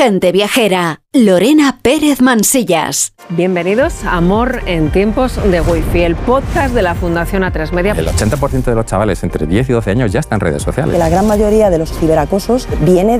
Gente Viajera, Lorena Pérez Mansillas. Bienvenidos a Amor en tiempos de Wi-Fi, el podcast de la Fundación A3 Media. El 80% de los chavales entre 10 y 12 años ya están en redes sociales. La gran mayoría de los ciberacosos viene